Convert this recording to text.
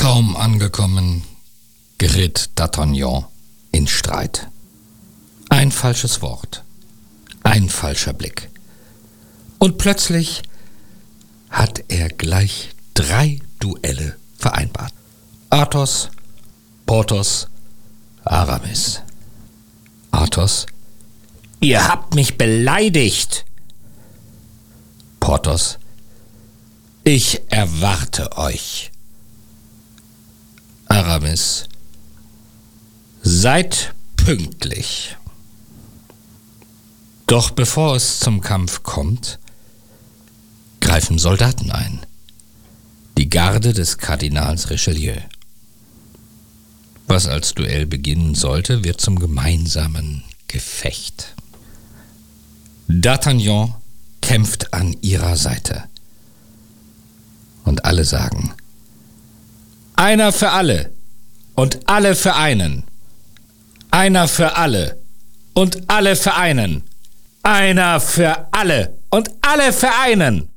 Kaum angekommen, geriet D'Artagnan in Streit. Ein falsches Wort, ein falscher Blick. Und plötzlich hat er gleich 3 Duelle vereinbart. Athos, Porthos, Aramis. Athos: »Ihr habt mich beleidigt!« Porthos: »Ich erwarte euch!« Aramis: »Seid pünktlich!« Doch bevor es zum Kampf kommt, greifen Soldaten ein. Die Garde des Kardinals Richelieu. Was als Duell beginnen sollte, wird zum gemeinsamen Gefecht. D'Artagnan kämpft an ihrer Seite. Und alle sagen: »Einer für alle und alle für einen. Einer für alle und alle für einen. Einer für alle und alle für einen.«